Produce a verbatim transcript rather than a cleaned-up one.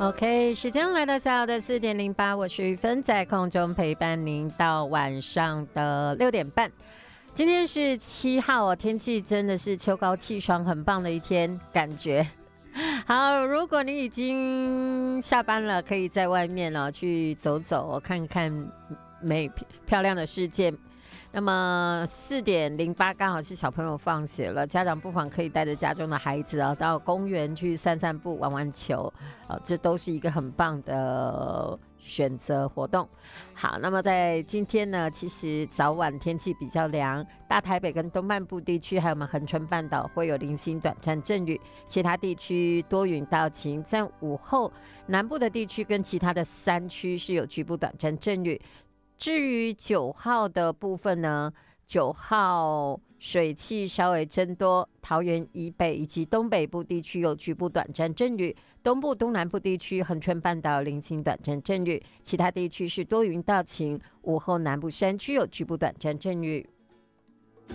OK， 时间来到下午的四点零八，我是玉芬，在空中陪伴您到晚上的六点半。今天是七号哦，天气真的是秋高气爽，很棒的一天，感觉。好，如果你已经下班了，可以在外面哦去走走，看看美漂亮的世界。那么四点零八刚好是小朋友放学了，家长不妨可以带着家中的孩子啊到公园去散散步、玩玩球，啊，这都是一个很棒的选择活动。好，那么在今天呢，其实早晚天气比较凉，大台北跟东半部地区还有我们恒春半岛会有零星短暂阵雨，其他地区多云到晴。在午后，南部的地区跟其他的山区是有局部短暂阵雨。至于九号的部分呢，九号水汽稍微增多，桃园以北以及东北部地区有局部短暂阵雨，东部东南部地区恒春半岛零星短暂阵雨，其他地区是多云到晴，午后南部山区有局部短暂阵雨。